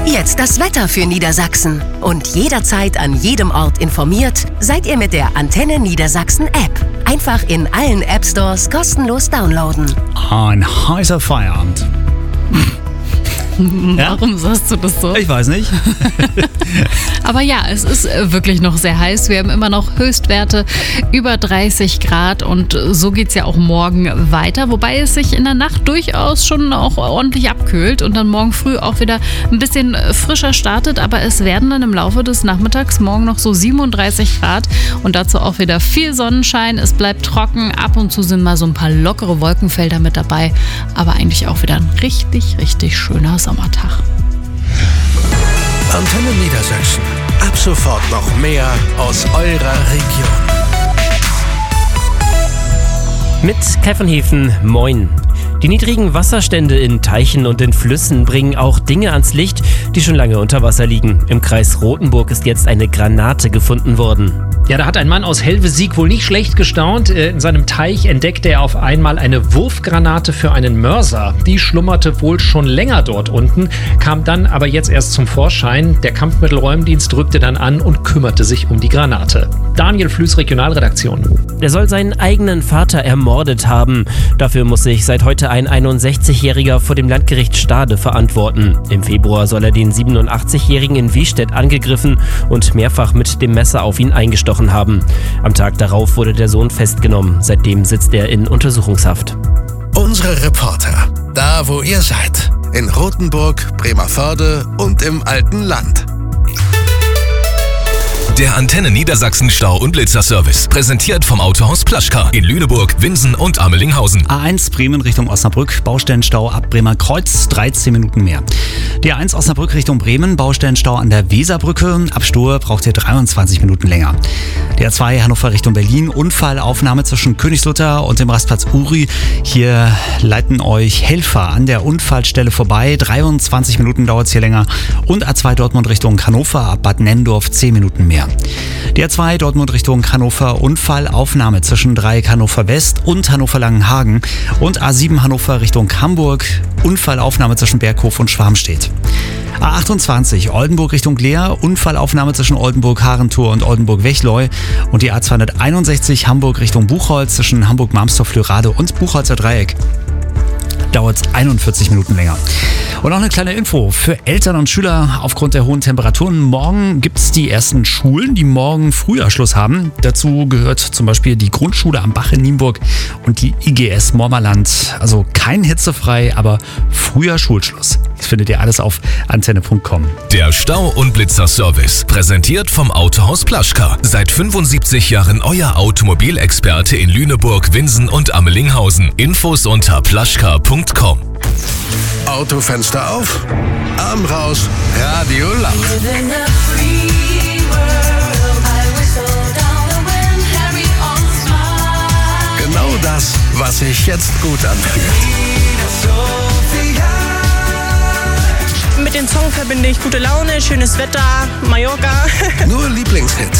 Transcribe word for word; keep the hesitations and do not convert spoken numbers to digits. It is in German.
Jetzt das Wetter für Niedersachsen. Und jederzeit an jedem Ort informiert seid ihr mit der Antenne Niedersachsen App. Einfach in allen App Stores kostenlos downloaden. Ein heißer Feierabend. Ja? Warum sagst du das so? Ich weiß nicht. Aber ja, es ist wirklich noch sehr heiß. Wir haben immer noch Höchstwerte über dreißig Grad und so geht es ja auch morgen weiter. Wobei es sich in der Nacht durchaus schon auch ordentlich abkühlt und dann morgen früh auch wieder ein bisschen frischer startet. Aber es werden dann im Laufe des Nachmittags morgen noch so siebenunddreißig Grad und dazu auch wieder viel Sonnenschein. Es bleibt trocken. Ab und zu sind mal so ein paar lockere Wolkenfelder mit dabei. Aber eigentlich auch wieder ein richtig, richtig schöner Sommertag. Antenne Niedersachsen. Ab sofort noch mehr aus eurer Region. Mit Kai von Hefen, moin. Die niedrigen Wasserstände in Teichen und in Flüssen bringen auch Dinge ans Licht, die schon lange unter Wasser liegen. Im Kreis Rothenburg ist jetzt eine Granate gefunden worden. Ja, da hat ein Mann aus Helvesiek wohl nicht schlecht gestaunt. In seinem Teich entdeckte er auf einmal eine Wurfgranate für einen Mörser. Die schlummerte wohl schon länger dort unten, kam dann aber jetzt erst zum Vorschein. Der Kampfmittelräumdienst rückte dann an und kümmerte sich um die Granate. Daniel Flüß, Regionalredaktion. Er soll seinen eigenen Vater ermordet haben. Dafür muss sich seit heute ein einundsechzigjähriger vor dem Landgericht Stade verantworten. Im Februar soll er den siebenundachtzigjährigen in Wiestedt angegriffen und mehrfach mit dem Messer auf ihn eingestochen haben. Am Tag darauf wurde der Sohn festgenommen. Seitdem sitzt er in Untersuchungshaft. Unsere Reporter, da wo ihr seid. In Rothenburg, Bremervörde und im alten Land. Der Antenne Niedersachsen Stau- und Blitzerservice. Präsentiert vom Autohaus Plaschka in Lüneburg, Winsen und Amelinghausen. A eins Bremen Richtung Osnabrück, Baustellenstau ab Bremer Kreuz, dreizehn Minuten mehr. Die A eins Osnabrück Richtung Bremen, Baustellenstau an der Weserbrücke. Ab Stur braucht ihr dreiundzwanzig Minuten länger. Die A zwei Hannover Richtung Berlin, Unfallaufnahme zwischen Königslutter und dem Rastplatz Uri. Hier leiten euch Helfer an der Unfallstelle vorbei. dreiundzwanzig Minuten dauert es hier länger. Und A zwei Dortmund Richtung Hannover ab Bad Nenndorf, zehn Minuten mehr. Die A zwei Dortmund Richtung Hannover, Unfallaufnahme zwischen Dreieck Hannover West und Hannover Langenhagen. Und A sieben Hannover Richtung Hamburg, Unfallaufnahme zwischen Berghof und Schwarmstedt. A achtundzwanzig Oldenburg Richtung Leer, Unfallaufnahme zwischen Oldenburg-Harentor und Oldenburg-Wechleu. Und die A zweihunderteinundsechzig Hamburg Richtung Buchholz zwischen Hamburg-Marmstorf-Flörade und Buchholzer Dreieck. Dauert einundvierzig Minuten länger. Und noch eine kleine Info für Eltern und Schüler aufgrund der hohen Temperaturen. Morgen gibt es die ersten Schulen, die morgen Frühjahrschluss haben. Dazu gehört zum Beispiel die Grundschule am Bach in Nienburg und die I G S Mormerland. Also kein hitzefrei, aber früher Schulschluss. Das findet ihr alles auf antenne punkt com. Der Stau- und Blitzerservice. Präsentiert vom Autohaus Plaschka. Seit fünfundsiebzig Jahren euer Automobilexperte in Lüneburg, Winsen und Amelinghausen. Infos unter plaschka punkt com. Autofenster auf, Arm raus, Radio laut. Genau das, was sich jetzt gut anfühlt. Mit dem Song verbinde ich gute Laune, schönes Wetter, Mallorca. Nur Lieblingshits.